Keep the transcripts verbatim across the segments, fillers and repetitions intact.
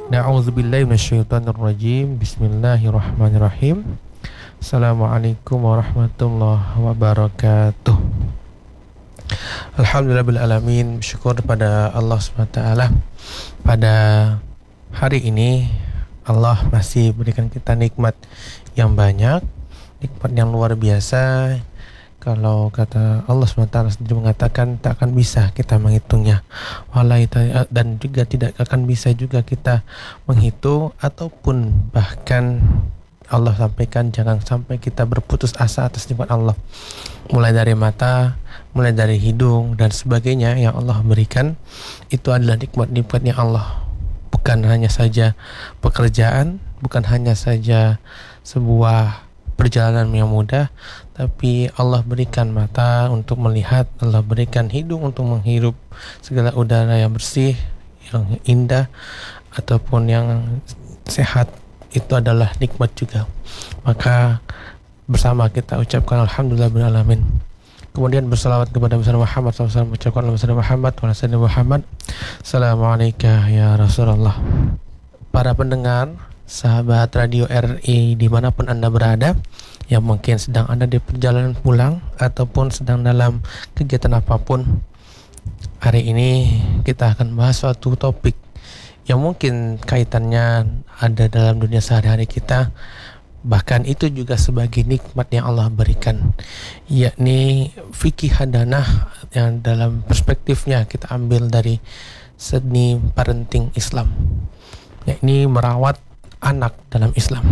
Na'udzubillahi minasyaitonirrajim. Bismillahirrahmanirrahim. Assalamualaikum warahmatullahi wabarakatuh. Alhamdulillahirabbil alamin. Syukur kepada Allah subhanahu wa taala. Pada hari ini Allah masih berikan kita nikmat yang banyak, nikmat yang luar biasa. Kalau kata Allah subhanahu wa taala sendiri mengatakan tak akan bisa kita menghitungnya, dan juga tidak akan bisa juga kita menghitung, ataupun bahkan Allah sampaikan jangan sampai kita berputus asa atas nikmat Allah, mulai dari mata, mulai dari hidung dan sebagainya yang Allah berikan. Itu adalah nikmat-nikmatnya Allah, bukan hanya saja pekerjaan, bukan hanya saja sebuah perjalanan yang mudah, tapi Allah berikan mata untuk melihat, Allah berikan hidung untuk menghirup segala udara yang bersih, yang indah, ataupun yang sehat. Itu adalah nikmat juga. Maka bersama kita ucapkan Alhamdulillahirabbil alamin. Kemudian bersalawat kepada Nabi Muhammad sallallahu alaihi wasallam, ucapkan Nabi Muhammad wa sallam Muhammad. Assalamualaikum ya Rasulullah. Para pendengar, sahabat Radio R I dimanapun Anda berada, yang mungkin sedang ada di perjalanan pulang ataupun sedang dalam kegiatan apapun, hari ini kita akan bahas suatu topik yang mungkin kaitannya ada dalam dunia sehari-hari kita, bahkan itu juga sebagai nikmat yang Allah berikan, yakni fikih hadanah, yang dalam perspektifnya kita ambil dari seni parenting Islam, yakni merawat anak dalam Islam.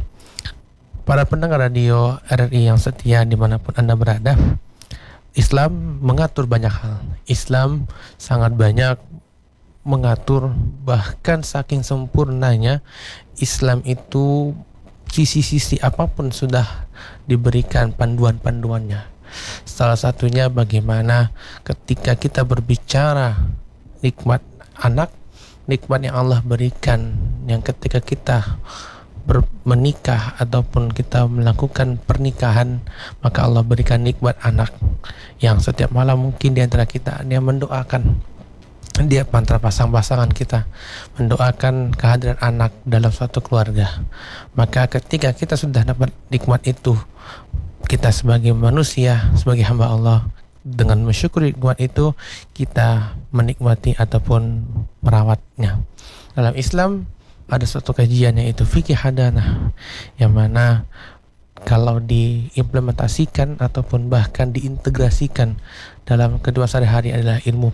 Para pendengar radio R R I yang setia dimanapun Anda berada, Islam mengatur banyak hal. Islam sangat banyak mengatur, bahkan saking sempurnanya Islam itu sisi-sisi apapun sudah diberikan panduan-panduannya. Salah satunya bagaimana ketika kita berbicara nikmat anak, nikmat yang Allah berikan, yang ketika kita ber- menikah ataupun kita melakukan pernikahan, maka Allah berikan nikmat anak, yang setiap malam mungkin di antara kita dia mendoakan, dia antara pasang-pasangan kita mendoakan kehadiran anak dalam suatu keluarga. Maka ketika kita sudah dapat nikmat itu, kita sebagai manusia, sebagai hamba Allah, dengan mensyukuri nikmat itu, kita menikmati ataupun merawatnya. Dalam Islam ada suatu kajian, yaitu fikih hadanah, yang mana kalau diimplementasikan ataupun bahkan diintegrasikan dalam kehidupan sehari-hari adalah ilmu